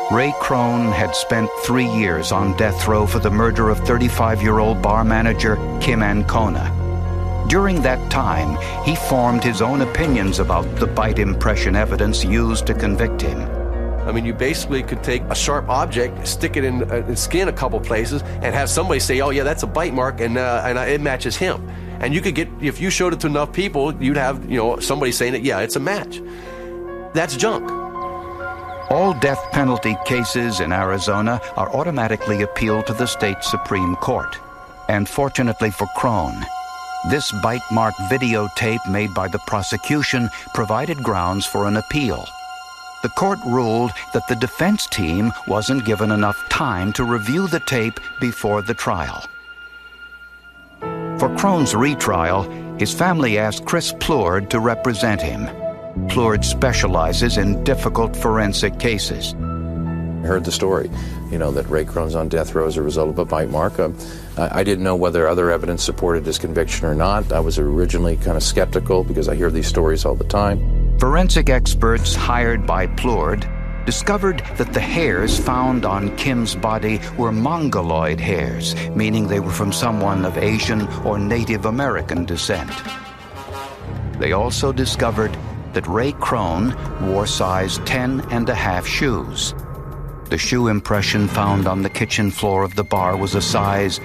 Ray Crone had spent 3 years on death row for the murder of 35-year-old bar manager Kim Ancona. During that time, he formed his own opinions about the bite impression evidence used to convict him. I mean, you basically could take a sharp object, stick it in skin a couple places, and have somebody say, oh, yeah, that's a bite mark, and it matches him. And you could get, if you showed it to enough people, you'd have, somebody saying that, yeah, it's a match. That's junk. All death penalty cases in Arizona are automatically appealed to the state Supreme Court. And fortunately for Crone, this bite mark videotape made by the prosecution provided grounds for an appeal. The court ruled that the defense team wasn't given enough time to review the tape before the trial. For Crone's retrial, his family asked Chris Plourde to represent him. Plourde specializes in difficult forensic cases. I heard the story, that Ray Crone's on death row as a result of a bite mark. I didn't know whether other evidence supported his conviction or not. I was originally kind of skeptical because I hear these stories all the time. Forensic experts hired by Plourde discovered that the hairs found on Kim's body were mongoloid hairs, meaning they were from someone of Asian or Native American descent. They also discovered that Ray Crone wore size 10.5 shoes. The shoe impression found on the kitchen floor of the bar was a size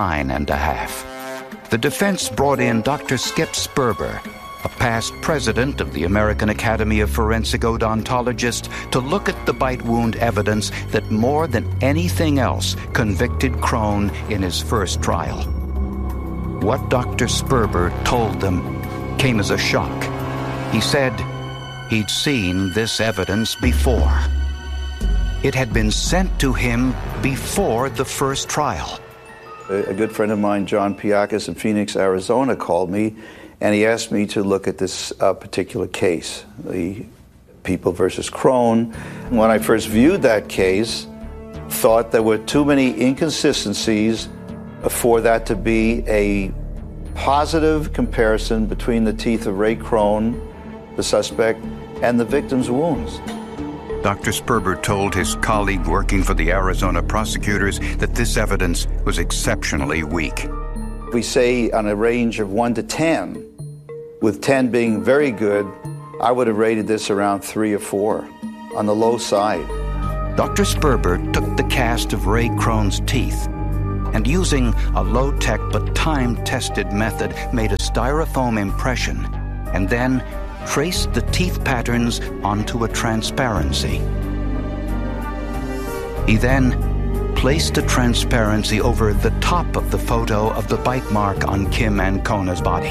9.5. The defense brought in Dr. Skip Sperber, a past president of the American Academy of Forensic Odontologists, to look at the bite wound evidence that more than anything else convicted Crone in his first trial. What Dr. Sperber told them came as a shock. He said he'd seen this evidence before. It had been sent to him before the first trial. A good friend of mine, John Piakis in Phoenix, Arizona, called me, and he asked me to look at this particular case, the People versus Crone. When I first viewed that case, thought there were too many inconsistencies for that to be a positive comparison between the teeth of Ray Crone, the suspect, and the victim's wounds. Dr. Sperber told his colleague working for the Arizona prosecutors that this evidence was exceptionally weak. We say on a range of 1 to 10, with 10 being very good, I would have rated this around 3 or 4, on the low side. Dr. Sperber took the cast of Ray Crone's teeth and, using a low-tech but time-tested method, made a styrofoam impression and then traced the teeth patterns onto a transparency. He then placed the transparency over the top of the photo of the bite mark on Kim Ancona's body.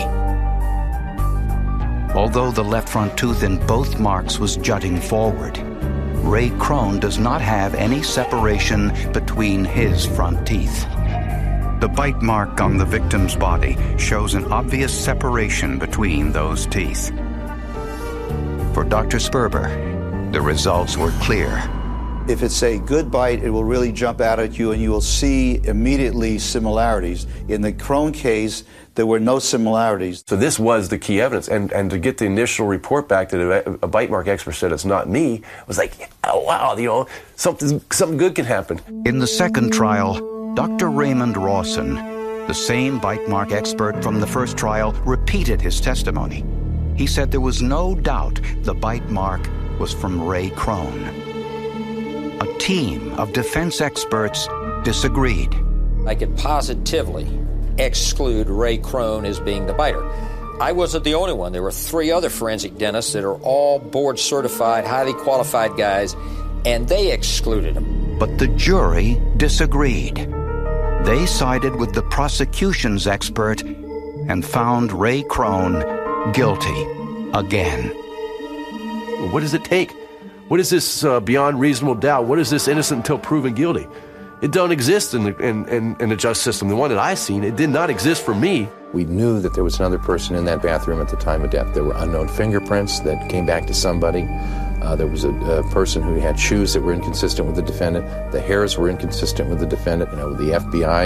Although the left front tooth in both marks was jutting forward, Ray Crone does not have any separation between his front teeth. The bite mark on the victim's body shows an obvious separation between those teeth. For Dr. Sperber, the results were clear. If it's a good bite, it will really jump out at you and you will see immediately similarities. In the Crone case, there were no similarities. So this was the key evidence. And to get the initial report back that a bite mark expert said it's not me, was like, oh, wow, something good can happen. In the second trial, Dr. Raymond Rawson, the same bite mark expert from the first trial, repeated his testimony. He said there was no doubt the bite mark was from Ray Crone. A team of defense experts disagreed. I could positively exclude Ray Crone as being the biter. I wasn't the only one. There were 3 other forensic dentists that are all board-certified, highly qualified guys, and they excluded him. But the jury disagreed. They sided with the prosecution's expert and found Ray Crone guilty again. What does it take? What is this beyond reasonable doubt? What is this innocent until proven guilty? It don't exist in the justice system. The one that I've seen, it did not exist for me. We knew that there was another person in that bathroom at the time of death. There were unknown fingerprints that came back to somebody. There was a person who had shoes that were inconsistent with the defendant. The hairs were inconsistent with the defendant. The FBI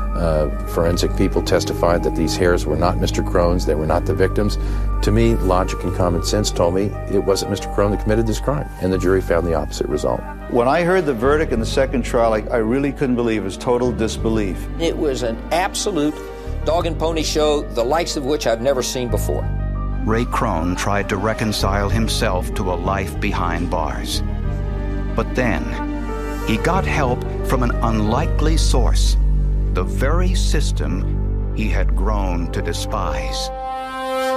Forensic people testified that these hairs were not Mr. Crone's, they were not the victims. To me, logic and common sense told me it wasn't Mr. Crone that committed this crime, and the jury found the opposite result. When I heard the verdict in the second trial, I really couldn't believe it. It was total disbelief. It was an absolute dog and pony show, the likes of which I've never seen before. Ray Crone tried to reconcile himself to a life behind bars. But then, he got help from an unlikely source, the very system he had grown to despise.